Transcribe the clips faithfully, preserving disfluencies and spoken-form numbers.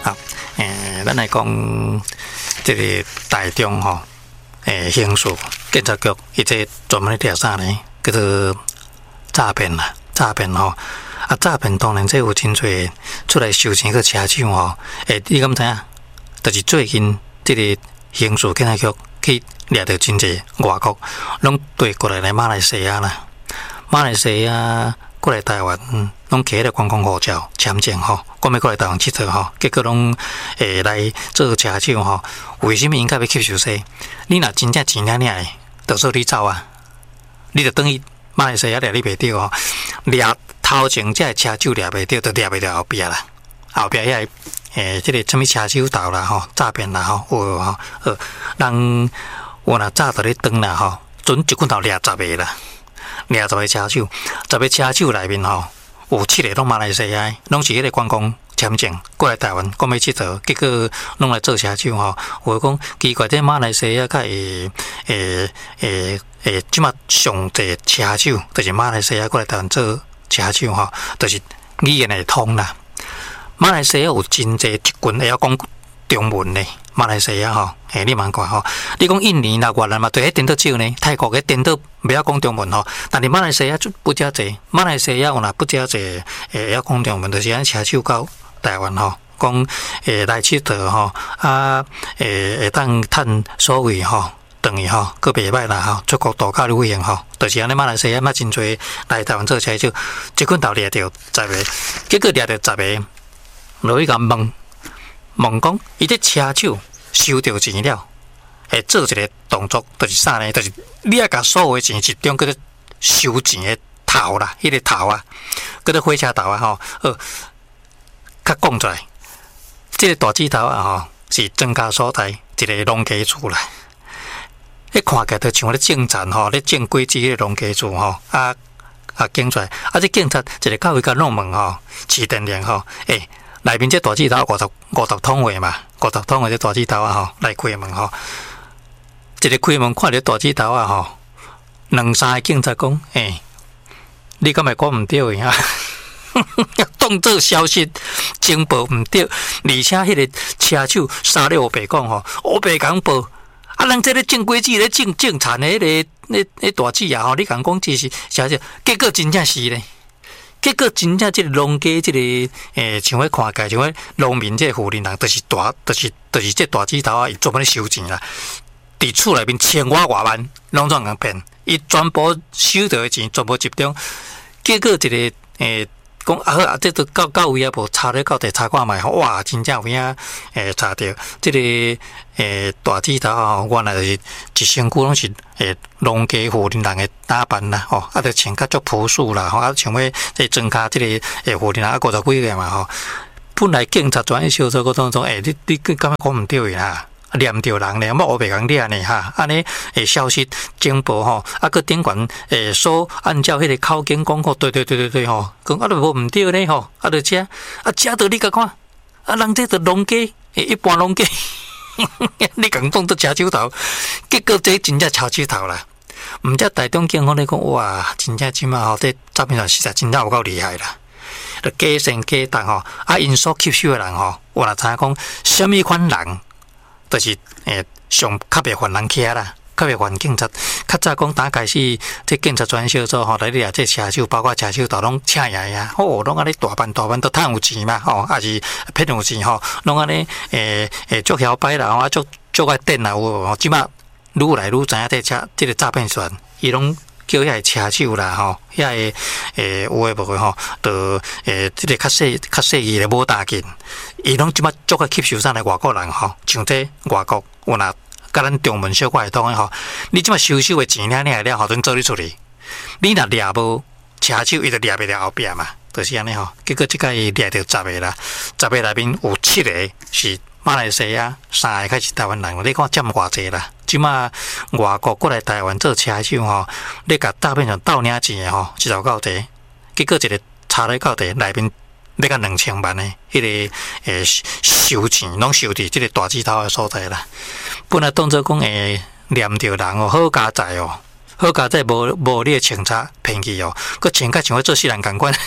好，诶，咱来讲这个台中吼，诶，刑事警察局伊这专门调啥呢？叫做诈骗啦，诈骗吼。啊，诈骗当然这有真侪出来收钱个车手吼。诶，你敢知影？就是最近这个刑事警察局去掠到真侪外国，拢对过来来马来西亚啦，马来西亚过来台湾，嗯，拢摕个观光护照签证吼，讲要过来台湾佚佗吼，结果拢会来做车手吼。为什么因较要吸收说？你若真正钱领领的，就说你走啊，你就等于马来西亚掠你袂着吼，掠头前这车手掠袂着，就掠袂着后壁啦，后壁遐。诶，这个什么车手道啦吼，诈骗啦吼，有吼，呃，人我若早就咧转啦吼，准一棍头掠十个啦，掠十个车手，十个车手内面吼，有七个拢马来西亚，拢是迄个观光签证过来台湾，讲要佚佗，结果拢来做车手吼。有讲奇怪，这马来西亚较会诶诶诶，即马上济车手，就是马来西亚过来台湾做车手吼，就是语言会通啦。马来西亚有真济一群会晓讲中文的，马来西亚吼，诶，你慢看吼，你讲印尼啦、越南嘛，对迄颠倒少呢，泰国嘅颠倒袂晓讲中文吼，但是马来西亚就不遮济，马来西亚有若不遮济，诶，晓讲中文，就是咱车手到台湾吼，讲诶来佚佗吼，啊，诶会当趁所谓吼。等于吼，个袂歹啦吼，出国度假旅行吼，就是安尼马来西亚嘛真侪来台湾做车手，一棍头掠着十个，结果掠着十个。落去甲问问讲，伊这车手收到钱了，会做一个动作，就是啥呢？就是你要甲所有的钱集中叫做收钱的头啦，迄、那个头啊，叫做火车头啊吼。呃，较讲出来，这个大指头啊吼，是增加所在一个农家厝啦。迄看起来就像咧政站吼，咧正规制迄个农家厝吼，啊啊警出来，啊这警察一个到位甲弄问吼，市电联吼，诶、欸。内面这大指头五十五十桶位嘛，五十桶位这大指头啊吼，来开门吼，一个开门看到大指头啊吼，两三个警察讲，诶、欸，你敢会管唔对的啊？当作消息情报唔对，而且迄个车手三六白讲吼，我白讲报，啊，人这个正规制咧正正产的迄、那个那那大指啊吼，你讲讲这是啥子？结果真正是咧。结果真正即个农家即、这个诶，像迄看起来像迄农民即个富人人，就是大，就是就是这大指头啊，伊专门咧收钱啦。伫厝内面千外外万，拢总共骗，伊全部收到的钱全部集中。结果一个诶，讲啊啊，这都到到位啊，无查咧到底查看卖吼，哇，真正有影诶查着即、这个诶大指头吼，原来就是一身躯拢是诶农家富人人诶打扮啦，吼，啊，着穿较足朴素啦，吼，啊，像要即增加即个诶富人人啊五十几个嘛，吼。本来警察专业小组个当中，诶，你你感觉讲毋对个啦。念着人咧，莫黑白讲念呢哈，安尼诶消息情报吼，啊个顶管诶所按照迄个口径讲吼，对对对对对吼，讲啊都无毋对咧吼，啊就遮啊遮到你甲看，啊人这着农家，诶一般农家，你讲当作车手头，结果这真正车手头啦，毋则台中警方咧讲哇，真正即马吼，这诈骗上实在真正有够厉害啦，就假sen假当吼，啊因所吸收诶人吼，我若知影讲，什么款人？就是诶，上较袂烦人徛啦，较袂烦警察。较早讲打开始，这警察专小组吼，来你啊，这车手包括车手都拢请来呀，哦，拢安尼大办大办都趁有钱嘛，吼，也是骗有钱吼，拢安尼诶诶，足摇摆啦，啊，足足爱电啦，有，即马愈来愈知影这车这个诈骗团，伊拢。叫遐个车手啦吼，遐个诶有诶无诶吼，就诶即个较细较细意诶无大劲，伊拢即摆足个吸收上来外国人吼，像这外国有若甲咱中文小可会通诶吼，你即摆收收诶钱领领了后，阵做你出去，你若掠无车手，伊就掠袂了后壁嘛，就是安尼吼。结果即个伊掠着十个啦，十个内面有七个是马来西亚，三个开始台湾人，你看占偌济啦。即马外国过来台湾做车手吼，你甲诈骗上倒领钱诶吼，一条到底，结果一个查咧到底内面要甲两千万诶，迄、那个诶收钱拢收伫即个大指头诶所在啦。本来当作讲诶念着人哦，好加载哦，好加载无无你诶警察骗去哦，佮穿甲像要做死人共款。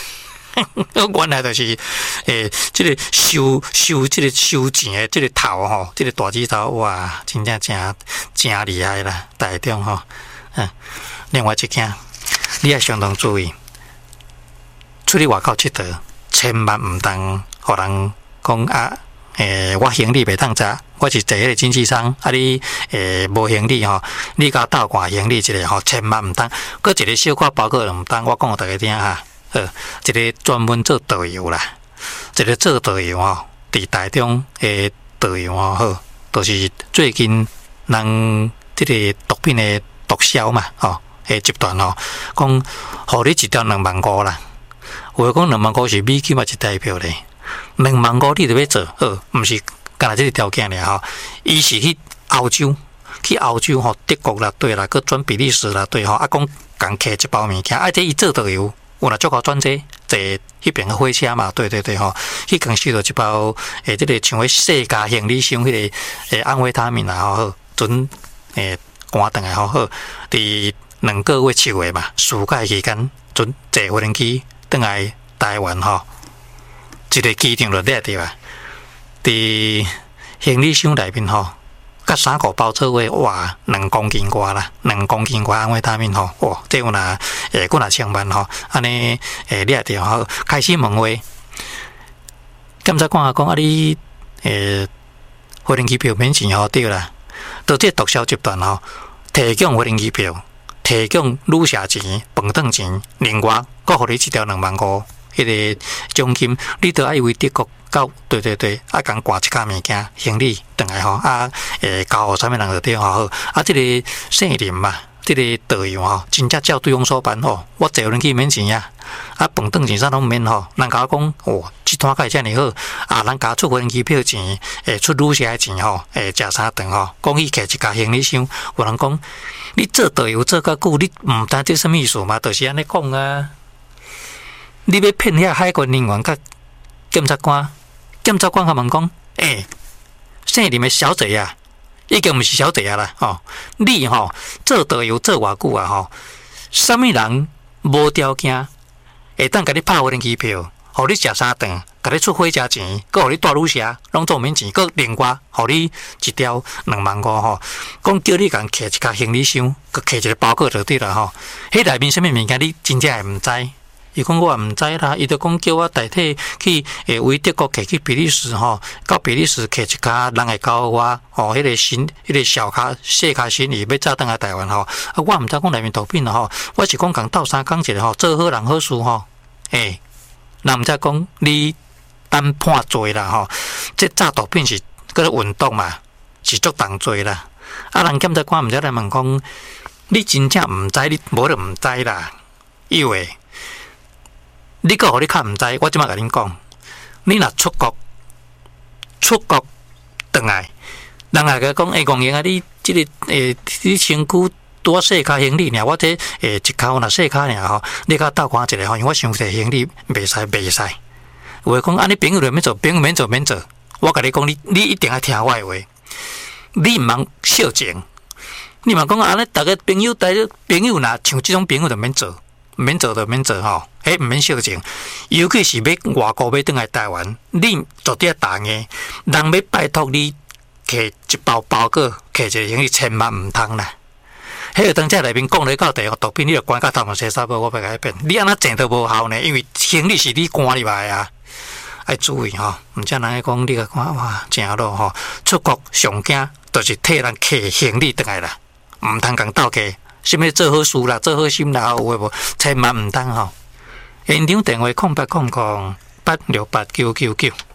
原来就是诶，即、这个收收即个收钱诶，即个头吼，即、这个大指头哇，真正真真厉害啦，台中吼。嗯，另外一件，你要相当注意，出去外口佚佗，千万毋当互人讲啊。诶，我行李袂当食，我是坐迄个经济舱，啊你诶无行李吼，你甲倒挂行李一个吼，千万毋当，搁一个小可包裹毋当，我讲互大家听哈，好，一个专门做导游啦，一个做导游吼，伫台中诶导游吼，好，就是最近人即个毒品诶毒枭嘛，吼，诶集团吼，讲互你一条两万五啦，有诶讲两万五是美金嘛一代票咧。两万五你就要做，好，毋是干那这个条件尔吼。伊是去欧洲，去欧洲吼，德国啦对啦，搁转比利时啦对吼，啊讲共摕一包物件，啊这伊做导游，有若足够转这坐迄边个火车嘛，对对对吼，去共收到一包诶，即、这个像迄世界行李箱迄、那个诶安慰他命啦吼，好，准诶赶转来吼好，伫两个月七月嘛，暑假期间准坐无人机转来台湾吼。一个机场就掠着啊！伫行李箱内面吼，甲衫裤包做伙，哇，两公斤外啦，两公斤外安慰他们吼，哇，这有若诶，过若千万吼，安尼诶掠着吼，开始问话，检察官啊讲啊你诶，飞行机票免钱吼对啦，到这毒枭集团吼，提供飞行机票，提供旅社钱、饭顿钱，另外搁互你一条两万五。迄个奖金，你都爱为德国到，对对对，啊，共挂一卡物件行李转来吼，啊，诶，交互啥物人就对吼好，啊，即、这个姓林嘛，即、这个导游吼，真正照对方所办吼，我坐人去免钱呀，啊，饭顿钱啥拢免吼，人甲我讲，哦，即摊介遮尔好，啊，人甲出飞机票钱，诶，出旅社的钱吼，诶，食三顿吼，讲伊摕一架行李箱，有人讲，你做导游做较久，你毋知这什么意思嘛？就是安尼讲啊。你要骗遐海关人员甲检察官，检察官甲问讲，诶、欸，姓林的小姐啊，已经毋是小姐啊啦，吼、哦，你吼、哦、做导游做偌久啊吼，啥物人无条件会当甲你拍飞机票，互你食三顿，甲你出火车钱，佮互你住旅社，拢做免钱，佮另外互你一条两万五吼，讲叫你共摕一卡行李箱，佮摕一个包裹就对啦吼，迄内面啥物物件你真正会毋知。伊讲我也毋知啦，伊就讲叫我代替去诶，为德国摕去比利时吼，到比利时摕一卡，人会交我吼，迄、那个行，迄、那个小卡细卡行李要早倒来台湾吼，啊，我毋知讲内面毒品吼，我是讲共斗相共一个吼，做好人好事吼，诶，人毋知讲你单判罪啦吼，这炸毒品是嗰个运动嘛，是足重罪啦，啊，人检察官毋知来问讲，你真正毋知，你无就毋知啦，以为。你个互你较毋知，我即摆甲恁讲，你若出国，出国转来，人来甲讲，诶，公英啊，你即、這个诶，你身躯多细卡行李尔，我这诶一卡若细卡尔吼，你甲倒看一下吼，因为我想摕行李袂使袂使。有诶讲，安尼朋友就免做，朋友免做免做。我甲你讲，你你一定要听我诶话，你毋通小情，你嘛讲安尼，逐个朋友，逐个朋友若像即种朋友就免做。免做就免做吼，迄毋免小情，尤其是要外国要转来台湾，你绝对大硬，人要拜托你摕一包包裹，摕一个行李，千万毋通啦。迄个当遮内面讲咧到地方毒品，你着关到头毛洗衫布，我袂甲你变，你安那整都无效呢，因为行李是你关入来啊，爱注意吼，毋则人讲你个看哇，正路吼，出国上惊就是替人摕行李转来啦，毋通共斗客。什么做好事啦，做好心啦，有诶无？千万毋通吼！现场电话空八空空八六八九九九。